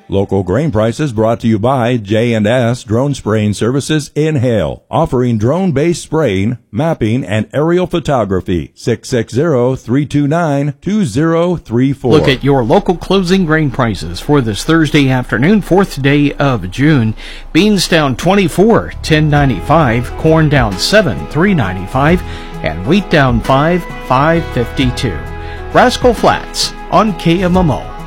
Local grain prices brought to you by J&S Drone Spraying Services in Hale, offering drone-based spraying, mapping, and aerial photography. 660-329-2034. Look at your local closing grain prices for this Thursday afternoon, 4th day of June. Beans down 24, $10.95. Corn down 7, $3.95. And wheat down 5, $5.52. Rascal Flats on KMMO.